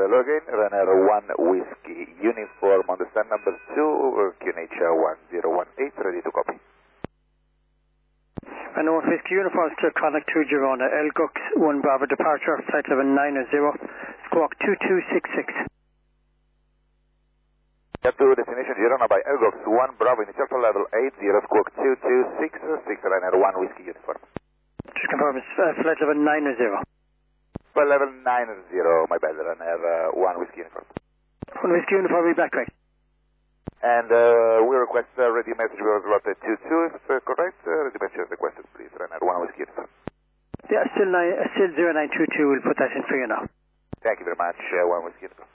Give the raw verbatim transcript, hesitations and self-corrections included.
hello again, runner one whiskey uniform on the stand number two, Q N H one zero one eight, ready to copy. And one whiskey uniform to contact two Girona, L Gux one Bravo departure, flight level nine zero, squawk two two six six. Get to destination Girona by L Gux one Bravo, initial level eight zero, squawk two two six six, runner one whiskey uniform. Just confirm it's uh, flight level nine zero. Flight level nine zero, my bad, runner uh, one whiskey uniform. One whiskey uniform, be back right. And uh, we request uh, radio message with slot two two, if uh, correct. Uh, radio message requested, please, runner one whiskey uniform. Yeah, still, nine, uh, still zero nine two two, we'll put that in for you now. Thank you very much, uh, one whiskey uniform.